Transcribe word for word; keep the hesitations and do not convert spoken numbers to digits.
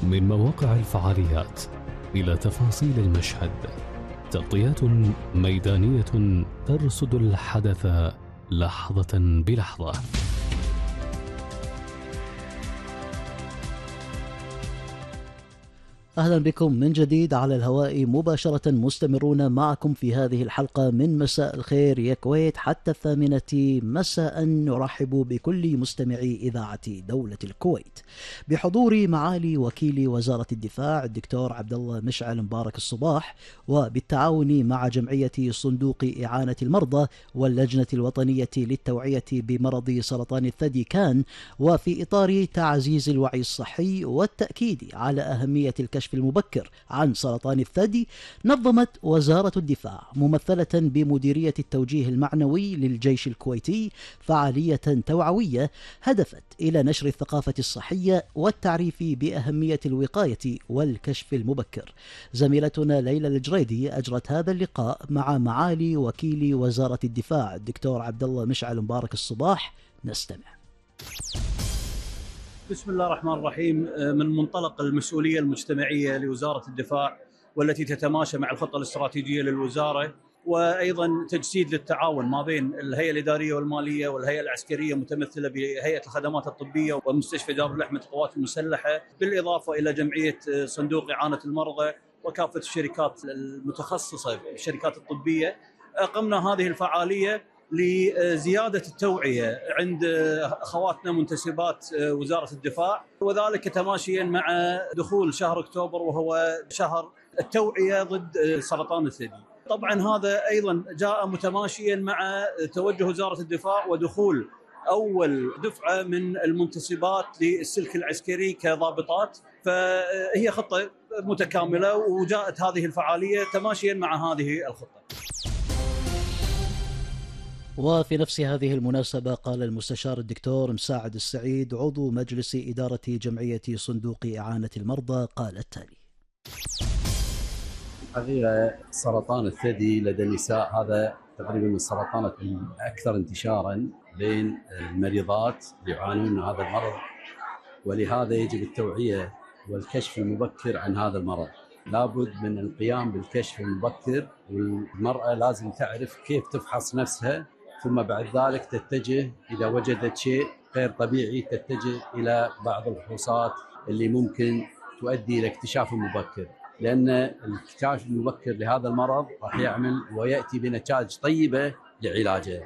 من مواقع الفعاليات إلى تفاصيل المشهد، تغطيات ميدانية ترصد الحدث لحظة بلحظة. أهلا بكم من جديد على الهواء مباشرة، مستمرون معكم في هذه الحلقة من مساء الخير يا كويت حتى الثامنة مساء. نرحب بكل مستمعي إذاعة دولة الكويت بحضور معالي وكيل وزارة الدفاع الدكتور عبد الله مشعل مبارك الصباح، وبالتعاون مع جمعية صندوق إعانة المرضى واللجنة الوطنية للتوعية بمرض سرطان الثدي كان، وفي إطار تعزيز الوعي الصحي والتأكيد على أهمية الكشف المبكر عن سرطان الثدي، نظمت وزارة الدفاع ممثلة بمديرية التوجيه المعنوي للجيش الكويتي فعالية توعوية هدفت إلى نشر الثقافة الصحية والتعريف بأهمية الوقاية والكشف المبكر. زميلتنا ليلى الجريدي أجرت هذا اللقاء مع معالي وكيل وزارة الدفاع الدكتور عبد الله مشعل مبارك الصباح. نستمع. بسم الله الرحمن الرحيم. من منطلق المسؤولية المجتمعية لوزارة الدفاع والتي تتماشى مع الخطة الاستراتيجية للوزارة، وأيضا تجسيد للتعاون ما بين الهيئة الإدارية والمالية والهيئة العسكرية متمثلة بهيئة الخدمات الطبية ومستشفى دار اللحمة القوات المسلحة، بالإضافة إلى جمعية صندوق إعانة المرضى وكافة الشركات المتخصصة الشركات الطبية، قمنا هذه الفعالية لزيادة التوعية عند أخواتنا منتسبات وزارة الدفاع، وذلك تماشيا مع دخول شهر أكتوبر وهو شهر التوعية ضد سرطان الثدي. طبعا هذا أيضا جاء متماشيا مع توجه وزارة الدفاع ودخول أول دفعة من المنتسبات للسلك العسكري كضابطات، فهي خطة متكاملة وجاءت هذه الفعالية تماشيا مع هذه الخطة. وفي نفس هذه المناسبة قال المستشار الدكتور مساعد السعيد عضو مجلس إدارة جمعية صندوق إعانة المرضى قال التالي: حقيقة سرطان الثدي لدى النساء هذا تقريبا من السرطانات الأكثر انتشارا بين المريضات اللي يعانون من هذا المرض، ولهذا يجب التوعية والكشف المبكر عن هذا المرض. لابد من القيام بالكشف المبكر، والمرأة لازم تعرف كيف تفحص نفسها، ثم بعد ذلك تتجه إذا وجدت شيء غير طبيعي تتجه إلى بعض الفحوصات اللي ممكن تؤدي إلى اكتشاف مبكر، لأن الاكتشاف المبكر لهذا المرض راح يعمل ويأتي بنتائج طيبة لعلاجه.